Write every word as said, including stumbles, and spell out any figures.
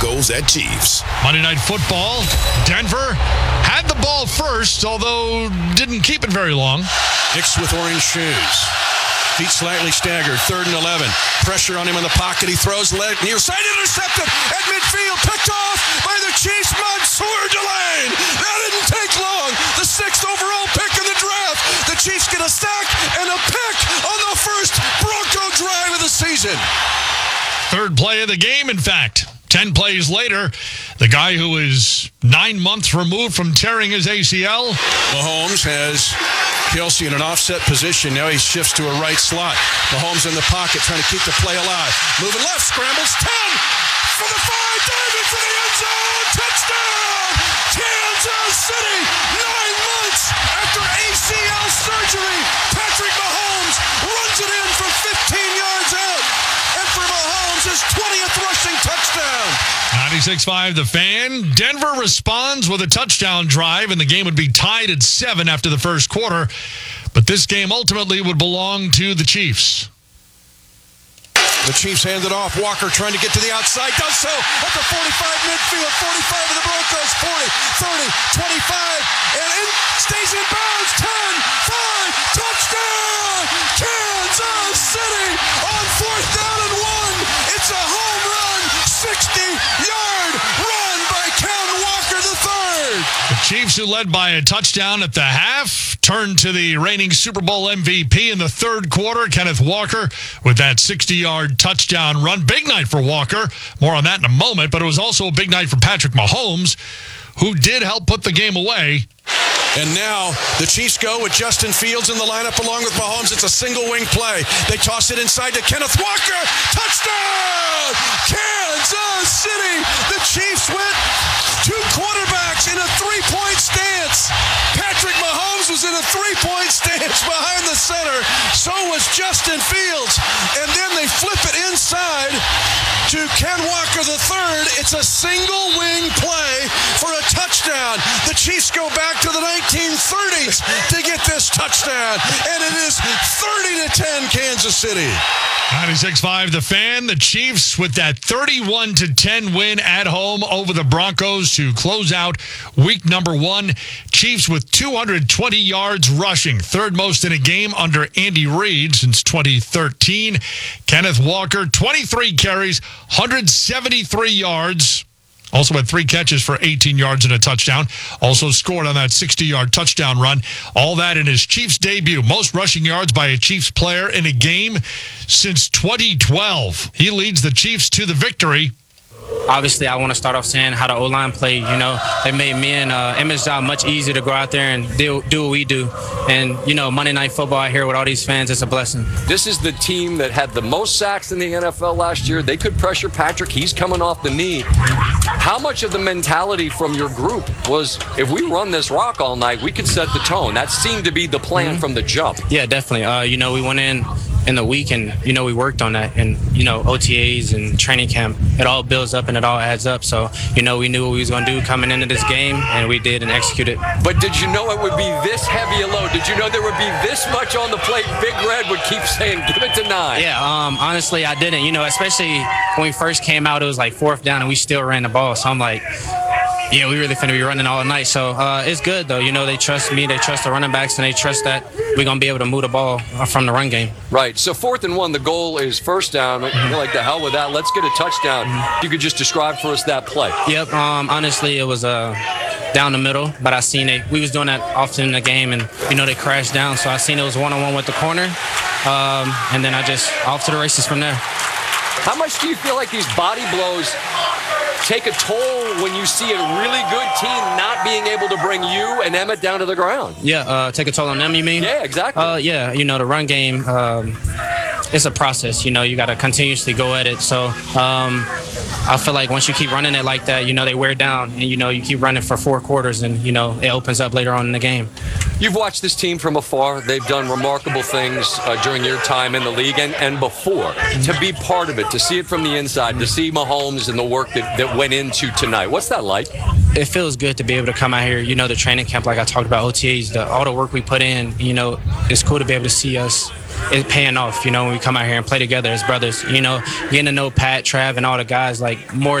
Broncos at Chiefs. Monday Night Football. Denver had the ball first, although didn't keep it very long. Hicks with orange shoes. Feet slightly staggered. Third and eleven. Pressure on him in the pocket. He throws leg near side. Intercepted at midfield. Picked off by the Chiefs. Mansour Delane. That didn't take long. The sixth overall pick in the draft. The Chiefs get a sack and a pick on the first Bronco drive of the season. Third play of the game, in fact. Ten plays later, the guy who is nine months removed from tearing his A C L. Mahomes has Kelsey in an offset position. Now he shifts to a right slot. Mahomes in the pocket trying to keep the play alive. Moving left, scrambles. ten for the five. David for the end zone. Touchdown! Kansas City. Nine months after A C L surgery. Patrick Mahomes runs it in from fifteen yards out. And for Mahomes, his twentieth rushing touchdown. ninety-six point five The Fan. Denver responds with a touchdown drive, and the game would be tied at seven after the first quarter. But this game ultimately would belong to the Chiefs. The Chiefs hand it off. Walker trying to get to the outside. Does so at the forty-five midfield. forty-five of the Broncos. forty, thirty, twenty-five. And in, stays in bounds. ten, five. Touchdown! Kansas City on fourth down and one. It's a home run. sixty-yard run by Ken Walker the third. The Chiefs, who led by a touchdown at the half, turned to the reigning Super Bowl M V P in the third quarter, Kenneth Walker, with that sixty-yard touchdown run. Big night for Walker. More on that in a moment, but it was also a big night for Patrick Mahomes, who did help put the game away. And now the Chiefs go with Justin Fields in the lineup along with Mahomes. It's a single wing play. They toss it inside to Kenneth Walker. Touchdown! Kansas City! The Chiefs went two quarterbacks in a three-point stance. Patrick Mahomes was in a three-point stance behind the center. So was Justin Fields. And then they flip it inside to Ken Walker the third. It's a single wing play for a touchdown. The Chiefs go back to the nineteen thirties to get this touchdown. And it is thirty to ten Kansas City. ninety-six point five The Fan. The Chiefs with that thirty-one to ten win at home over the Broncos to close out week number one. Chiefs with two hundred twenty yards rushing, third most in a game under Andy Reid since twenty thirteen. Kenneth Walker, twenty-three carries, one hundred seventy-three yards. Also had three catches for eighteen yards and a touchdown. Also scored on that sixty-yard touchdown run. All that in his Chiefs debut. Most rushing yards by a Chiefs player in a game since twenty twelve. He leads the Chiefs to the victory. Obviously, I want to start off saying how the O-line played. You know, they made me and uh, Emmett's job much easier to go out there and do, do what we do. And, you know, Monday Night Football out here with all these fans, it's a blessing. This is the team that had the most sacks in the N F L last year. They could pressure Patrick. He's coming off the knee. How much of the mentality from your group was, if we run this rock all night, we could set the tone? That seemed to be the plan mm-hmm. from the jump. Yeah, definitely. Uh, you know, we went in in the week and, you know, we worked on that. And, you know, O T As and training camp, it all builds up and it all adds up. So, you know, we knew what we was going to do coming into this game, and we did and executed. But did you know it would be this heavy a load? Did you know there would be this much on the plate? Big Red would keep saying, give it to nine. Yeah, um, honestly, I didn't. You know, especially when we first came out, it was like fourth down, and we still ran the ball. So I'm like, yeah, we really finna be running all night. So uh, it's good, though. You know, they trust me, they trust the running backs, and they trust that we're going to be able to move the ball from the run game. Right. So fourth and one, the goal is first down. Mm-hmm. You're like, the hell with that. Let's get a touchdown. Mm-hmm. You could just describe for us that play. Yep. Um, honestly, it was uh, down the middle, but I seen it. We was doing that often in the game, and, you know, they crashed down. So I seen it was one-on-one with the corner, um, and then I just off to the races from there. How much do you feel like these body blows take a toll when you see a really good team not being able to bring you and Emmett down to the ground? Yeah, uh, take a toll on them, you mean? Yeah, exactly. Uh, yeah, you know, the run game, um, it's a process. You know, you got to continuously go at it. So um, I feel like once you keep running it like that, you know, they wear down. And, you know, you keep running for four quarters and, you know, it opens up later on in the game. You've watched this team from afar. They've done remarkable things uh, during your time in the league and, and before. To be part of it, to see it from the inside, to see Mahomes and the work that, that went into tonight. What's that like? It feels good to be able to come out here. You know, the training camp, like I talked about, O T As, the, all the work we put in, you know, it's cool to be able to see us it paying off, you know, when we come out here and play together as brothers. You know, getting to know Pat, Trav, and all the guys, like, more